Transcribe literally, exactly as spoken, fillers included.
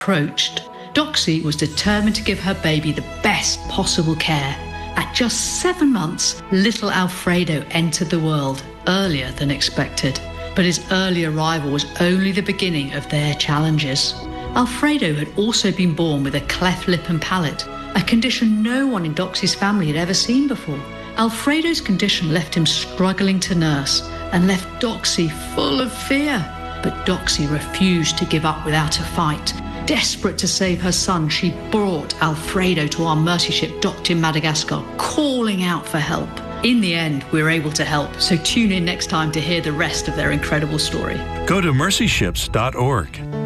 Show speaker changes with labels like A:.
A: approached, Doxy was determined to give her baby the best possible care. At just seven months, little Alfredo entered the world earlier than expected. But his early arrival was only the beginning of their challenges. Alfredo had also been born with a cleft lip and palate, a condition no one in Doxy's family had ever seen before. Alfredo's condition left him struggling to nurse and left Doxy full of fear. But Doxy refused to give up without a fight. Desperate to save her son, she brought Alfredo to our mercy ship docked in Madagascar, calling out for help. In the end, we were able to help, so tune in next time to hear the rest of their incredible story.
B: Go to mercy ships dot org.